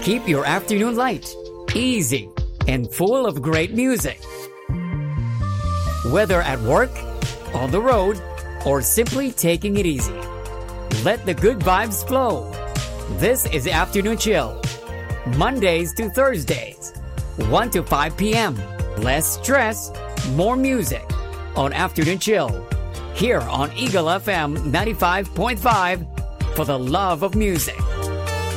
Keep your afternoon light, easy, and full of great music. Whether at work, on the road, or simply taking it easy, let the good vibes flow. This is Afternoon Chill, Mondays to Thursdays, 1 to 5 p.m. Less stress, more music on Afternoon Chill, here on Eagle FM 95.5 for the love of music.